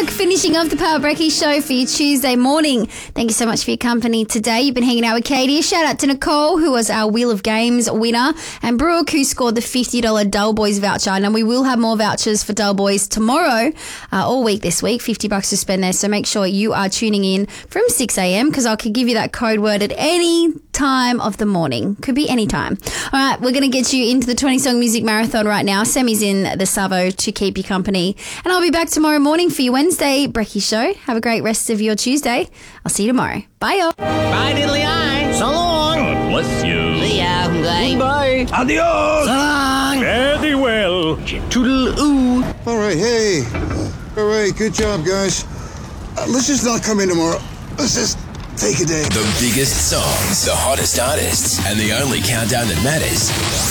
back, finishing off the Power Brekkie show for your Tuesday morning. Thank you so much for your company today. You've been hanging out with Katie. Shout out to Nicole, who was our Wheel of Games winner, and Brooke, who scored the $50 Dull Boys voucher. And we will have more vouchers for Dull Boys tomorrow, all week this week, $50 to spend there. So make sure you are tuning in from 6 a.m. because I could give you that code word at any time of the morning. Could be any time. All right, we're going to get you into the 20-song music marathon right now. Semi's in the Savo to keep you company. And I'll be back tomorrow morning for your Wednesday Brekkie show. Have a great rest of your Tuesday. I'll see you tomorrow. Bye, y'all. Bye, diddly eye. So long. God bless you. See ya. Bye. Adios. So long. Very well. Toodle-oo. All right, hey. All right, good job, guys. Let's just not come in tomorrow. Let's just take a day. The biggest songs, the hottest artists, and the only countdown that matters